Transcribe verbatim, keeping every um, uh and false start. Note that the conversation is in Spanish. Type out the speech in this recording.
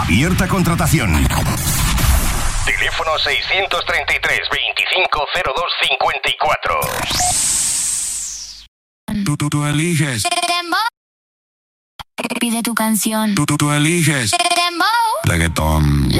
Abierta contratación. Teléfono seiscientos treinta y tres, veinticinco cero dos cincuenta y cuatro. Tú, tú, tú eliges. Pide tu canción. Tú, tú, tú eliges. Reggaetón.